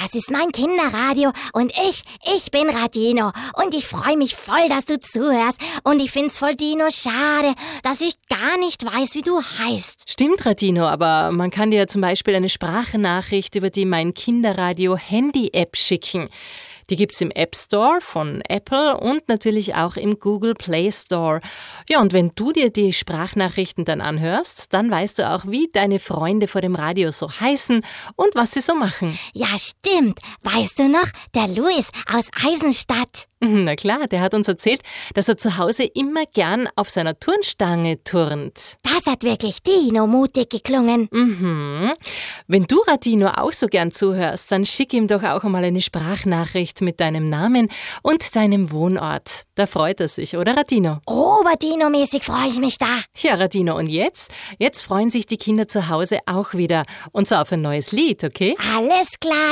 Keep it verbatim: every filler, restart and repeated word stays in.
das ist mein Kinderradio und ich, ich bin Radino und ich freue mich voll, dass du zuhörst und ich find's voll Dino schade, dass ich gar nicht weiß, wie du heißt. Stimmt, Radino, aber man kann dir zum Beispiel eine Sprachnachricht über die Mein Kinderradio Handy-App schicken. Die gibt's im App Store von Apple und natürlich auch im Google Play Store. Ja, und wenn du dir die Sprachnachrichten dann anhörst, dann weißt du auch, wie deine Freunde vor dem Radio so heißen und was sie so machen. Ja, stimmt. Weißt du noch, der Luis aus Eisenstadt. Na klar, der hat uns erzählt, dass er zu Hause immer gern auf seiner Turnstange turnt. Das hat wirklich Dino-mutig geklungen. Mhm. Wenn du Radino auch so gern zuhörst, dann schick ihm doch auch einmal eine Sprachnachricht mit deinem Namen und deinem Wohnort. Da freut er sich, oder Radino? Oberdino-mäßig freue ich mich da. Ja, Radino, und jetzt? Jetzt freuen sich die Kinder zu Hause auch wieder. Und zwar auf ein neues Lied, okay? Alles klar,